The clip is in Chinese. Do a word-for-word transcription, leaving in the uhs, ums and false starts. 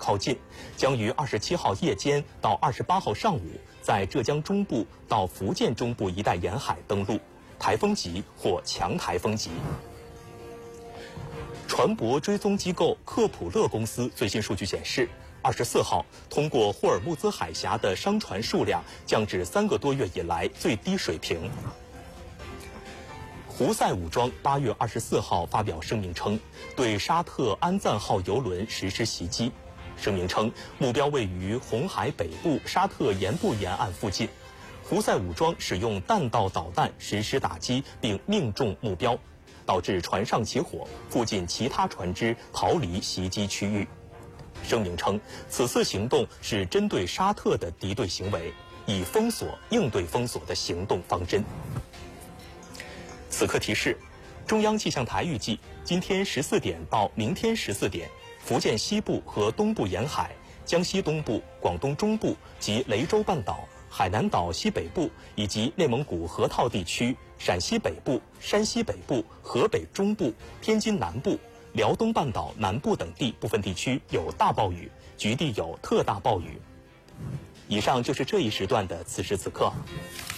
靠近，将于二十七号夜间到二十八号上午在浙江中部到福建中部一带沿海登陆，台风级或强台风级。船舶追踪机构克普勒公司最新数据显示，二十四号通过霍尔木兹海峡的商船数量降至三个多月以来最低水平。胡塞武装八月二十四号发表声明称，对沙特安赞号油轮实施袭击。声明称，目标位于红海北部沙特沿部沿岸附近。胡塞武装使用弹道导弹实施打击，并命中目标，导致船上起火，附近其他船只逃离袭击区域。声明称，此次行动是针对沙特的敌对行为，以封锁应对封锁的行动方针。此刻提示，中央气象台预计今天十四点到明天十四点，福建西部和东部沿海、江西东部、广东中部及雷州半岛、海南岛西北部以及内蒙古河套地区、陕西北部、山西北部、河北中部、天津南部、辽东半岛南部等地部分地区有大暴雨，局地有特大暴雨。以上就是这一时段的此时此刻。